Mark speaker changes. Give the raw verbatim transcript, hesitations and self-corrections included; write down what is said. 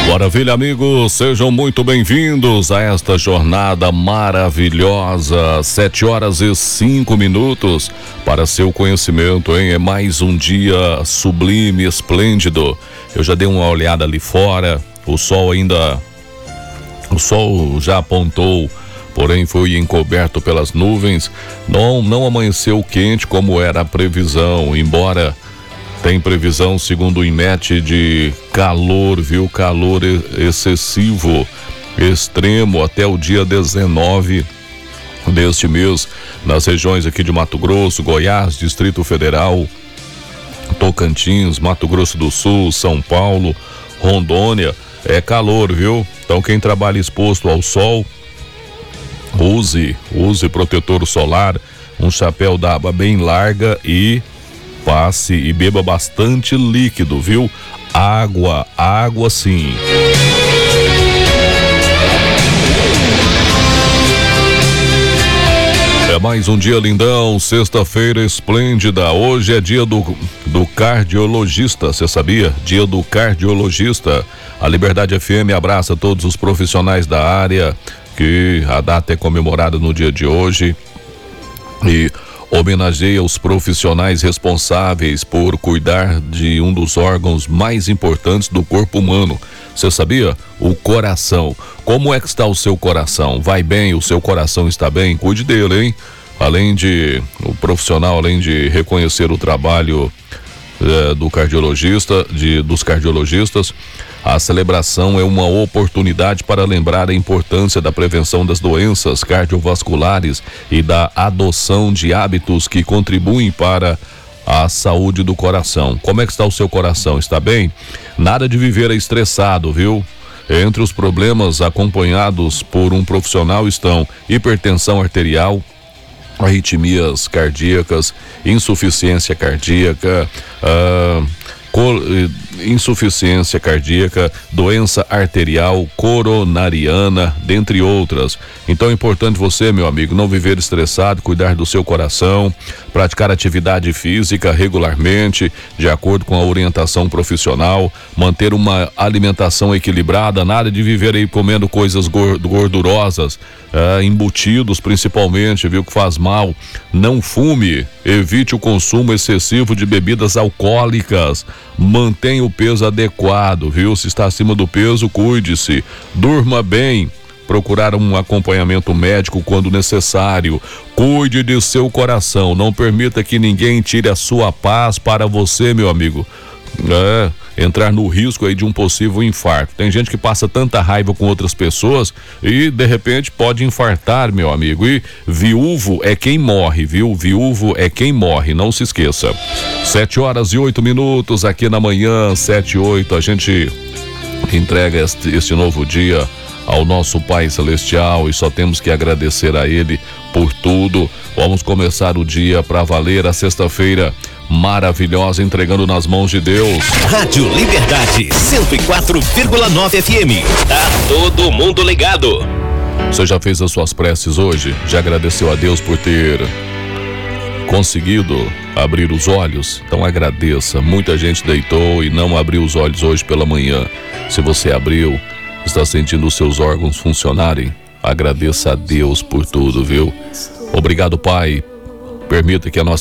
Speaker 1: Maravilha, amigos, sejam muito bem-vindos a esta jornada maravilhosa. Sete horas e cinco minutos para seu conhecimento, hein? É mais um dia sublime, esplêndido. Eu já dei uma olhada ali fora, o sol ainda, o sol já apontou, porém foi encoberto pelas nuvens. Não, não amanheceu quente como era a previsão, embora tem previsão, segundo o INMET, de calor, viu? Calor excessivo, extremo, até o dia dezenove deste mês, nas regiões aqui de Mato Grosso, Goiás, Distrito Federal, Tocantins, Mato Grosso do Sul, São Paulo, Rondônia. É calor, viu? Então quem trabalha exposto ao sol, use, use protetor solar, um chapéu d'aba bem larga e passe e beba bastante líquido, viu? Água, água sim. É mais um dia lindão, sexta-feira esplêndida. Hoje é dia do, do cardiologista, você sabia? Dia do cardiologista. A Liberdade F M abraça todos os profissionais da área, que a data é comemorada no dia de hoje. E homenageia os profissionais responsáveis por cuidar de um dos órgãos mais importantes do corpo humano. Você sabia? O coração. Como é que está o seu coração? Vai bem? O seu coração está bem? Cuide dele, hein? Além de o profissional, além de reconhecer o trabalho eh, do cardiologista, de, dos cardiologistas, a celebração é uma oportunidade para lembrar a importância da prevenção das doenças cardiovasculares e da adoção de hábitos que contribuem para a saúde do coração. Como é que está o seu coração? Está bem? Nada de viver estressado, viu? Entre os problemas acompanhados por um profissional estão hipertensão arterial, arritmias cardíacas, insuficiência cardíaca, ah, insuficiência cardíaca, doença arterial, coronariana, dentre outras. Então é importante você, meu amigo, não viver estressado, cuidar do seu coração, praticar atividade física regularmente, de acordo com a orientação profissional, manter uma alimentação equilibrada, nada de viver aí comendo coisas gordurosas, é, embutidos principalmente, viu, que faz mal. Não fume, evite o consumo excessivo de bebidas alcoólicas, mantenha o peso adequado, viu? Se está acima do peso, cuide-se, durma bem, procurar um acompanhamento médico quando necessário, cuide de seu coração, não permita que ninguém tire a sua paz para você, meu amigo. É, entrar no risco aí de um possível infarto. Tem gente que passa tanta raiva com outras pessoas e de repente pode infartar, meu amigo. E viúvo é quem morre, viu? Viúvo é quem morre, não se esqueça. Sete horas e oito minutos aqui na manhã, sete e oito, a gente entrega este, este novo dia ao nosso Pai Celestial e só temos que agradecer a Ele por tudo. Vamos começar o dia pra valer, a sexta-feira maravilhosa, entregando nas mãos de Deus.
Speaker 2: Rádio Liberdade cento e quatro vírgula nove F M. Tá todo mundo ligado.
Speaker 1: Você já fez as suas preces hoje? Já agradeceu a Deus por ter conseguido abrir os olhos? Então agradeça. Muita gente deitou e não abriu os olhos hoje pela manhã. Se você abriu, está sentindo os seus órgãos funcionarem, agradeça a Deus por tudo, viu? Obrigado, Pai. Permita que a nossa